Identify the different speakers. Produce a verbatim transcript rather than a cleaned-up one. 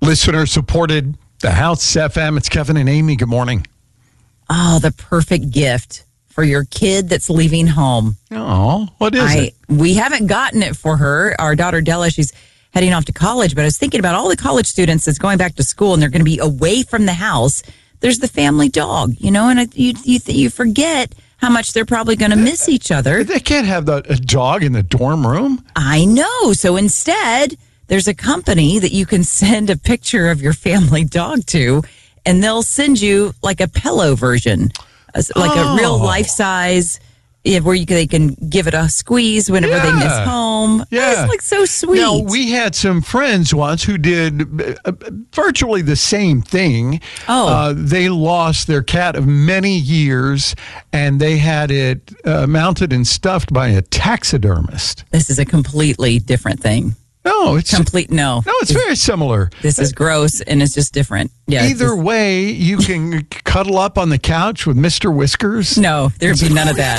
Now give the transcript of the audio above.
Speaker 1: Listener supported the House F M. It's Kevin and Amy. Good morning.
Speaker 2: Oh, the perfect gift for your kid that's leaving home.
Speaker 1: Oh, what is
Speaker 2: I,
Speaker 1: it?
Speaker 2: We haven't gotten it for her. Our daughter Della, she's heading off to college, but I was thinking about all the college students that's going back to school and they're going to be away from the house. There's the family dog, you know, and I, you you, you forget how much they're probably going to miss each other.
Speaker 1: They can't have the, a dog in the dorm room.
Speaker 2: I know. So instead, there's a company that you can send a picture of your family dog to, and they'll send you like a pillow version, like
Speaker 1: Oh.
Speaker 2: a real life size, yeah, where you can, they can give it a squeeze whenever they miss
Speaker 1: Yeah.
Speaker 2: home.
Speaker 1: Yeah.
Speaker 2: It's like so sweet.
Speaker 1: Now, we had some friends once who did uh, virtually the same thing.
Speaker 2: Oh.
Speaker 1: Uh, they lost their cat of many years, and they had it uh, mounted and stuffed by a taxidermist.
Speaker 2: This is a completely different thing.
Speaker 1: No, it's
Speaker 2: Complete no.
Speaker 1: no, it's very similar.
Speaker 2: This is gross and it's just different. Yeah. it's
Speaker 1: Either
Speaker 2: just-
Speaker 1: way, you can cuddle up on the couch with Mister Whiskers.
Speaker 2: no, there'd be none of that.